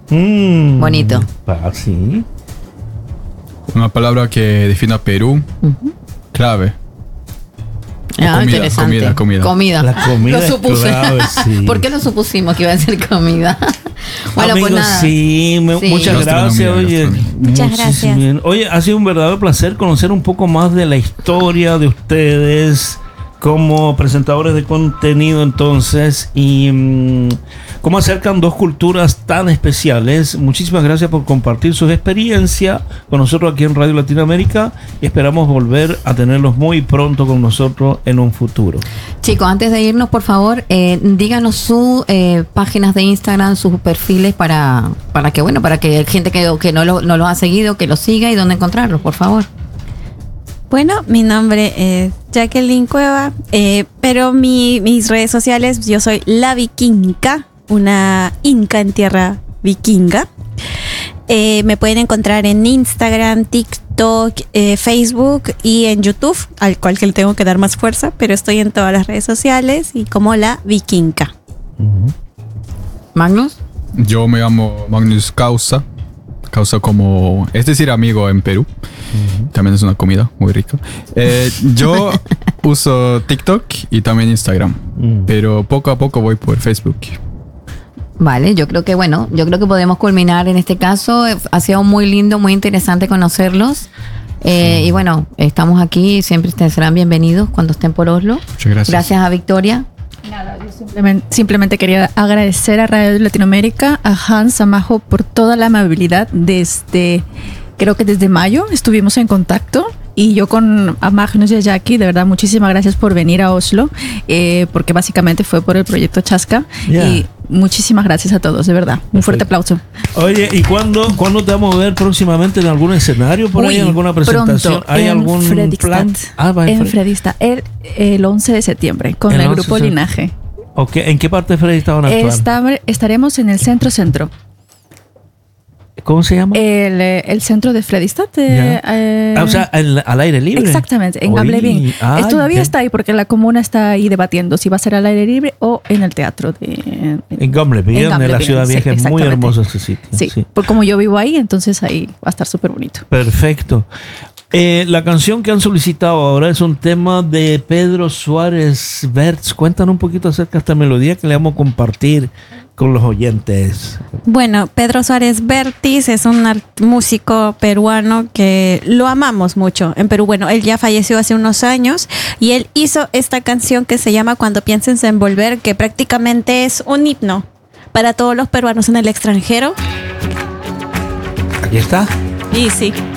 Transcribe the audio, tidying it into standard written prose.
Bonito. Sí. Una palabra que defina Perú. Clave. Comida. La comida lo supuse. Clave, sí. ¿Por qué lo supusimos que iba a ser comida? Bueno, amigos, pues nada. sí, muchas gracias. Oye, muchas gracias. Bien. Oye, ha sido un verdadero placer conocer un poco más de la historia de ustedes como presentadores de contenido, entonces, y cómo acercan dos culturas tan especiales. Muchísimas gracias por compartir sus experiencias con nosotros aquí en Radio Latinoamérica. Esperamos volver a tenerlos muy pronto con nosotros en un futuro. Chicos, antes de irnos, por favor, díganos sus páginas de Instagram, sus perfiles para que gente que no lo ha seguido, que lo siga y dónde encontrarlos, por favor. Bueno, mi nombre es Jacqueline Cueva, pero mis redes sociales, yo soy la vikinga, una inca en tierra vikinga. Me pueden encontrar en Instagram, TikTok, Facebook y en YouTube, al cual que le tengo que dar más fuerza, pero estoy en todas las redes sociales y como la vikinga. Magnus. Yo me llamo Magnus Causa como, es decir, amigo en Perú. También es una comida muy rica. Yo uso TikTok y también Instagram, pero poco a poco voy por Facebook. Vale, yo creo que podemos culminar en este caso. Ha sido muy lindo, muy interesante conocerlos. Y bueno, estamos aquí, siempre serán bienvenidos cuando estén por Oslo. Muchas gracias. Gracias a Victoria. Nada, yo simplemente quería agradecer a Radio Latinoamérica, a Hans, a Majo por toda la amabilidad. Creo que desde mayo estuvimos en contacto. Y yo con a Magnus y a Jackie, de verdad, muchísimas gracias por venir a Oslo, porque básicamente fue por el proyecto Chasca. Yeah. Y muchísimas gracias a todos, de verdad. Un fuerte aplauso. Oye, ¿y cuándo te vamos a ver próximamente en algún escenario? ¿Por ahí en alguna presentación? Pronto, ¿Hay algún plan? En Fredrikstad, el 11 de septiembre, con el grupo Linaje. Okay. ¿En qué parte de Fredrikstad van a actuar? Estaremos en el centro. ¿Cómo se llama? El centro de Fredrikstad. O sea, al aire libre. Exactamente, en Gamlebyen. Todavía está ahí porque la comuna está ahí debatiendo si va a ser al aire libre o en el teatro. En Gamlebyen, de la Ciudad Vieja. Es muy hermoso ese sitio. Sí, porque como yo vivo ahí, entonces ahí va a estar súper bonito. Perfecto. La canción que han solicitado ahora es un tema de Pedro Suárez Vértiz. Cuéntanos un poquito acerca de esta melodía que le vamos a compartir con los oyentes. Bueno, Pedro Suárez Vértiz es un músico peruano que lo amamos mucho en Perú. Bueno, él ya falleció hace unos años y él hizo esta canción que se llama Cuando pienses en volver, que prácticamente es un himno para todos los peruanos en el extranjero. Aquí está. Y sí.